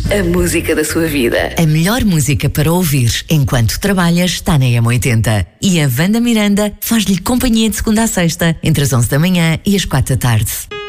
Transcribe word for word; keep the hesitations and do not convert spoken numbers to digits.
A música da sua vida. A melhor música para ouvir enquanto trabalhas está na M oitenta. E a Wanda Miranda faz-lhe companhia de segunda a sexta, entre as onze da manhã e as quatro da tarde.